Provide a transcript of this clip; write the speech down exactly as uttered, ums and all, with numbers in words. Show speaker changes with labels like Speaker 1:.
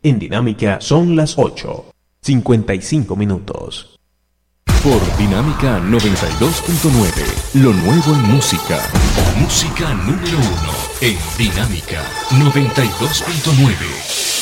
Speaker 1: En Dinámica son las ocho, cincuenta y cinco minutos.
Speaker 2: Por Dinámica noventa y dos punto nueve, lo nuevo en música. Música número uno en Dinámica noventa y dos punto nueve.